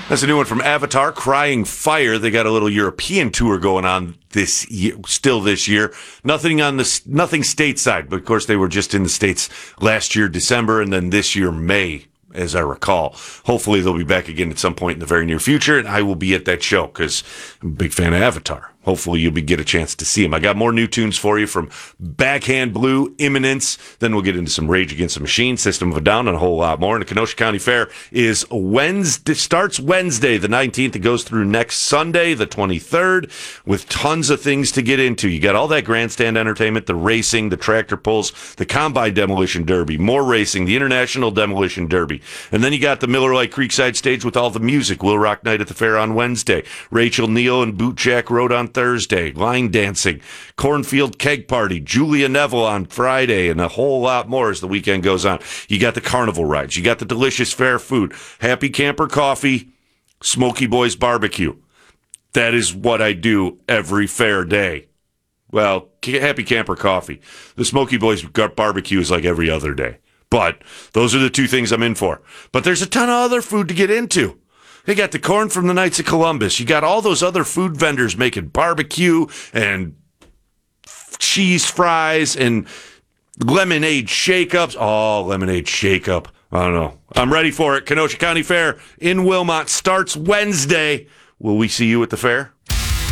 That's a new one from Avatar, Crying Fire. They got a little European tour going on this year, still this year. Nothing stateside, but of course they were just in the States last year, December, and then this year, May, as I recall. Hopefully they'll be back again at some point in the very near future, and I will be at that show because I'm a big fan of Avatar. Hopefully you'll get a chance to see him. I got more new tunes for you from Backhand Blue, Imminence. Then we'll get into some Rage Against the Machine, System of a Down, and a whole lot more. And the Kenosha County Fair starts Wednesday, the 19th. It goes through next Sunday, the 23rd, with tons of things to get into. You got all that grandstand entertainment, the racing, the tractor pulls, the Combine Demolition Derby, more racing, the International Demolition Derby. And then you got the Miller Lite Creekside stage with all the music. Will Rock Night at the fair on Wednesday. Rachel Neal and Boot Jack Road on Thursday, line dancing, Cornfield Keg Party, Julia Neville on Friday, and a whole lot more as the weekend goes on. You got the carnival rides. You got the delicious fair food, Happy Camper Coffee, Smoky Boys Barbecue. That is what I do every fair day. Well, Happy Camper Coffee. The Smoky Boys Barbecue is like every other day. But those are the two things I'm in for. But there's a ton of other food to get into. They got the corn from the Knights of Columbus. You got all those other food vendors making barbecue and cheese fries and lemonade shake-ups. Oh, lemonade shake-up. I don't know. I'm ready for it. Kenosha County Fair in Wilmot starts Wednesday. Will we see you at the fair?